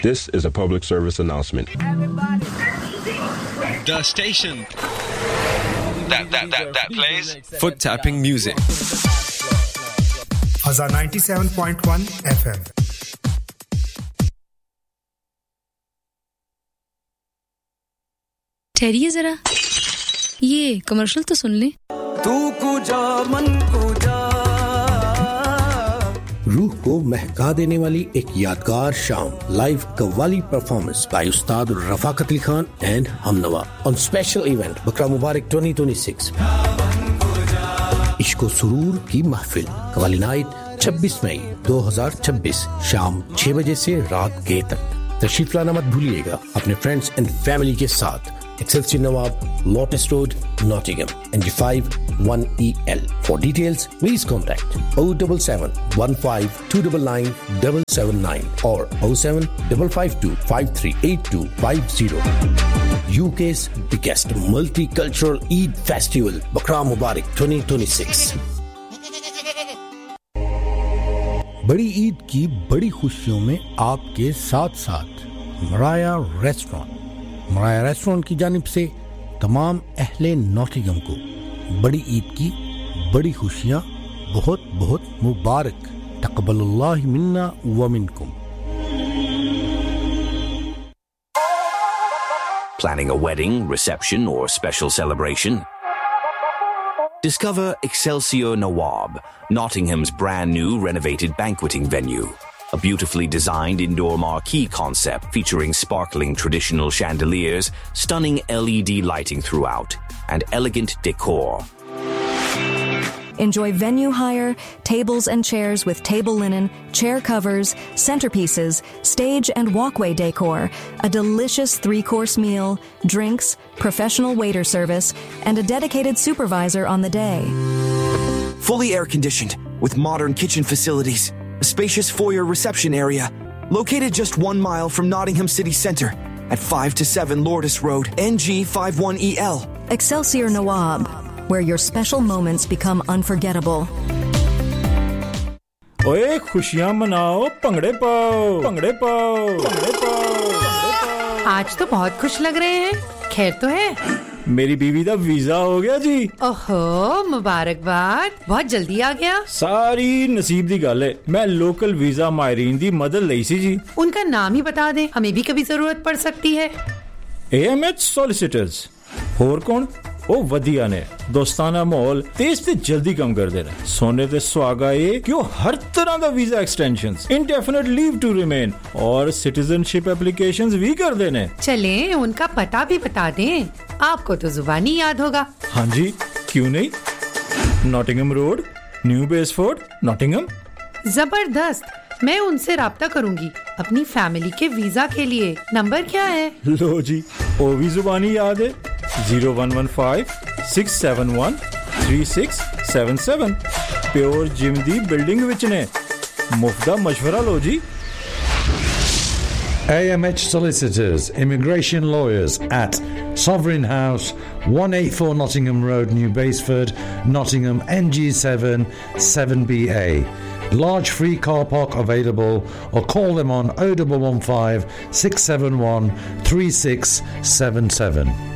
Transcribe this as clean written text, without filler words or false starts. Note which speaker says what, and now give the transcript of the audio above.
Speaker 1: This is a public service announcement.
Speaker 2: The station that plays
Speaker 3: foot tapping music.
Speaker 4: Fazza 97.1 FM.
Speaker 5: ठहरिए जरा, ये commercial तो सुन ले।
Speaker 6: तू कुजा मन कुजा,
Speaker 7: रूह को महका देने वाली एक यादगार शाम, live qawwali performance by Ustad Rafaqat Ali Khan and हमनवा on special event बकरा मुबारक 2026। इश्क व सुरूर की महफिल कव्वाली नाइट 26 मई 2026 शाम 6 बजे से रात 1 तक। तशरीफ लाना मत भूलिएगा अपने फ्रेंड्स एंड फैमिली के साथ। Excelsior Nawab, Lotus Road, Nottingham, NG5 1EL. For details, please contact 077 15 299 779 or 07 552 538250. UK's biggest multicultural Eid festival, Bakra Mubarak 2026.
Speaker 8: बड़ी ईद की बड़ी खुशियों में आपके साथ साथ मराया रेस्टोरेंट की जानिब से तमाम अहले नॉटिंघम को बड़ी ईद की बड़ी खुशियां बहुत बहुत मुबारक। तक़ब्बलल्लाहु मिन्ना व मिनकुम।
Speaker 9: Planning a wedding, reception or special celebration? Discover Excelsior Nawab, Nottingham's brand new renovated banqueting venue. A beautifully designed indoor marquee concept featuring sparkling traditional chandeliers, stunning LED lighting throughout, and elegant decor.
Speaker 10: Enjoy venue hire, tables and chairs with table linen, chair covers, centerpieces, stage and walkway decor, a delicious 3-course meal, drinks, professional waiter service, and a dedicated supervisor on the day.
Speaker 11: Fully air-conditioned, with modern kitchen facilities. A spacious foyer reception area, located just 1 mile from Nottingham City Centre at 5 to 7 Lourdes Road, NG51EL.
Speaker 10: Excelsior Nawab, where your special moments become unforgettable.
Speaker 12: ओए खुशियां मनाओ, पंगड़े पाओ, पंगड़े पाओ, पंगड़े पाओ।
Speaker 13: आज तो बहुत खुश लग रहे हैं, खैर तो है?
Speaker 12: मेरी बीवी दा वीजा हो गया जी।
Speaker 13: ओहो, मुबारकबाद, बहुत जल्दी आ गया।
Speaker 12: सारी नसीब दी गल है। मैं लोकल वीजा मायरीन दी मदद लई सी जी।
Speaker 13: उनका नाम ही बता दे, हमें भी कभी जरूरत पड़ सकती है।
Speaker 12: AMH solicitors. और कौन? ओ वधिया ने दोस्ताना माहौल तेज ते जल्दी कम कर दे रहे। सोने ते सुहागा ये कि हर तरह का visa extensions, indefinite leave to remain और सिटीजनशिप एप्लीकेशंस भी कर देने।
Speaker 13: चले उनका पता भी बता दें, आपको तो जुबानी याद होगा।
Speaker 12: हाँ जी, क्यों नहीं। Nottingham road, new बेसफोर्ड, Nottingham.
Speaker 13: जबरदस्त, मैं उनसे राब्ता करूंगी अपनी फैमिली के वीजा के लिए। नंबर क्या है?
Speaker 12: लो जी, वो भी जुबानी याद है। 0115 671 3677। प्योर जिम दी बिल्डिंग विच ने। मुफ्ता मशवरा लो जी।
Speaker 14: AMH Solicitors, Immigration Lawyers at Sovereign House, 184 Nottingham Road, New Basford, Nottingham, NG7 7BA. Large free car park available, or call them on 0115 671 3677.